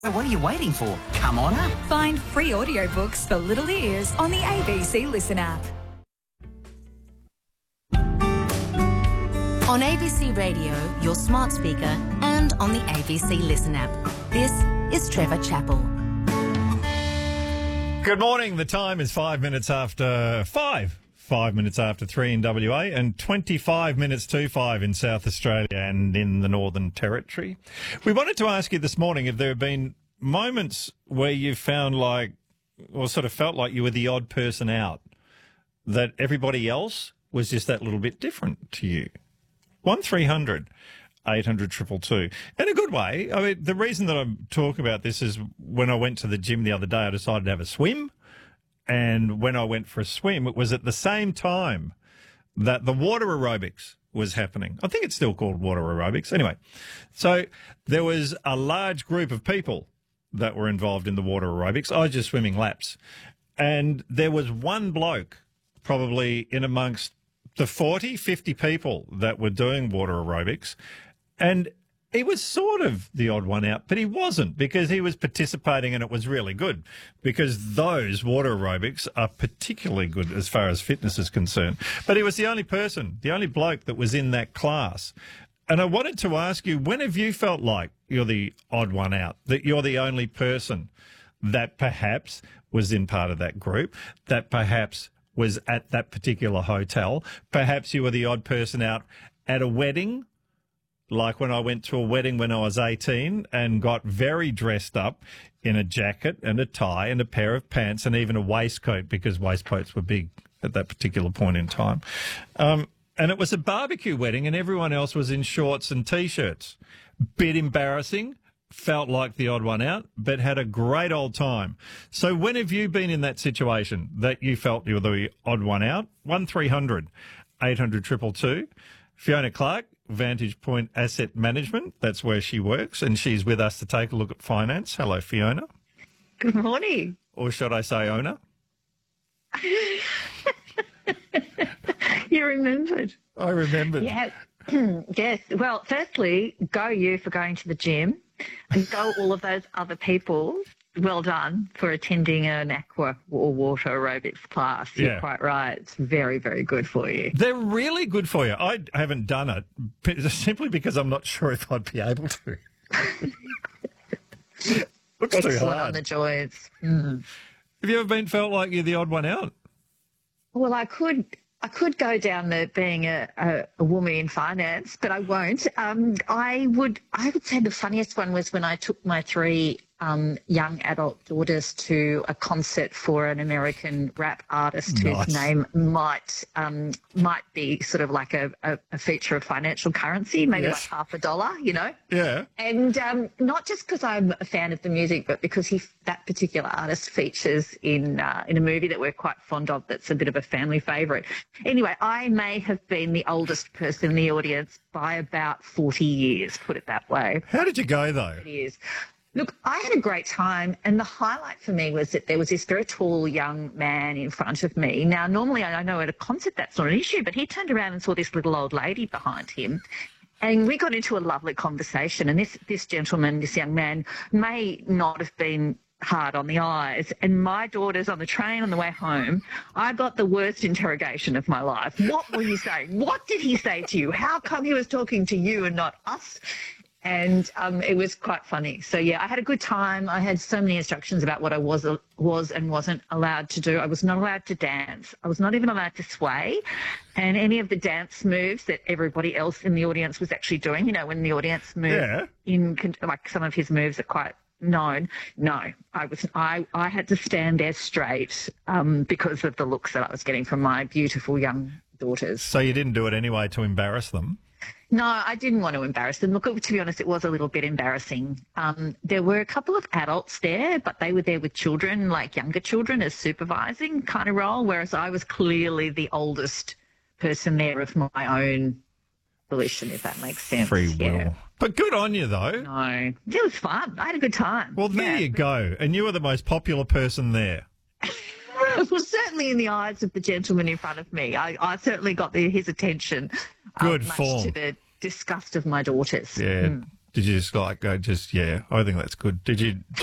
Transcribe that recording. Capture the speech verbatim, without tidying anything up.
What are you waiting for? Come on up. Find free audiobooks for little ears on the A B C Listen app. On A B C Radio, your smart speaker, and on the A B C Listen app. This is Trevor Chappell. Good morning. The time is five minutes after five. Five minutes after three in W A and twenty-five minutes to five in South Australia and in the Northern Territory. We wanted to ask you this morning if there have been moments where you found like, or sort of felt like you were the odd person out, that everybody else was just that little bit different to you. one three hundred eight hundred two two two. In a good way. I mean, the reason that I'm talking about this is when I went to the gym the other day, I decided to have a swim. And when I went for a swim, it was at the same time that the water aerobics was happening. I think it's still called water aerobics. Anyway, so there was a large group of people that were involved in the water aerobics. I was just swimming laps. And there was one bloke probably in amongst the forty, fifty people that were doing water aerobics. And he was sort of the odd one out, but he wasn't, because he was participating and it was really good, because those water aerobics are particularly good as far as fitness is concerned. But he was the only person, the only bloke that was in that class. And I wanted to ask you, when have you felt like you're the odd one out, that you're the only person that perhaps was in part of that group, that perhaps was at that particular hotel, perhaps you were the odd person out at a wedding? Like when I went to a wedding when I was eighteen and got very dressed up in a jacket and a tie and a pair of pants and even a waistcoat, because waistcoats were big at that particular point in time. Um, and it was a barbecue wedding and everyone else was in shorts and T-shirts. Bit embarrassing, felt like the odd one out, but had a great old time. So when have you been in that situation that you felt you were the odd one out? one three hundred eight hundred two two two. Fiona Clark, Vantage Point Asset Management. That's where she works, and she's with us to take a look at finance. Hello, Fiona. Good morning. Or should I say owner? You remembered. I remembered. Yeah. Yes. Well, firstly, go you for going to the gym, and go all of those other people. Well done for attending an aqua or water aerobics class. You're Yeah. quite right. It's very, very good for you. They're really good for you. I haven't done it simply because I'm not sure if I'd be able to. Looks too Excellent hard. on the joints. Mm. Have you ever been felt like you're the odd one out? Well, I could I could go down the being a, a, a woman in finance, but I won't. Um, I would I would say the funniest one was when I took my three um, young adult daughters to a concert for an American rap artist Nice. whose name might um, might be sort of like a, a, a feature of financial currency, maybe Yes. like half a dollar, you know. Yeah. And um, not just because I'm a fan of the music, but because he that particular artist features in uh, in a movie that we're quite fond of. That's a bit of a family favourite. Anyway, I may have been the oldest person in the audience by about forty years. Put it that way. How did you go, though? It is. Look, I had a great time, and the highlight for me was that there was this very tall young man in front of me. Now, normally I know at a concert that's not an issue, but he turned around and saw this little old lady behind him. And we got into a lovely conversation, and this, this gentleman, this young man, may not have been hard on the eyes. And my daughters on the train on the way home, I got the worst interrogation of my life. What were you saying? What did he say to you? How come he was talking to you and not us? And um, it was quite funny. So, yeah, I had a good time. I had so many instructions about what I was was and wasn't allowed to do. I was not allowed to dance. I was not even allowed to sway. And any of the dance moves that everybody else in the audience was actually doing, you know, when the audience moved Yeah. in, like some of his moves are quite known. No, I was I, I had to stand there straight um, because of the looks that I was getting from my beautiful young daughters. So you didn't do it anyway to embarrass them? No, I didn't want to embarrass them. Look, to be honest, it was a little bit embarrassing. Um, there were a couple of adults there, but they were there with children, like younger children, as supervising kind of role, whereas I was clearly the oldest person there of my own volition, if that makes sense. Free will. Yeah. But good on you, though. No, it was fun. I had a good time. Well, there Yeah. you go. And you were the most popular person there. Well, certainly in the eyes of the gentleman in front of me. I, I certainly got the, his attention. Good um, much form. to the disgust of my daughters. Yeah. Mm. Did you just like go, just, yeah, I think that's good. Did you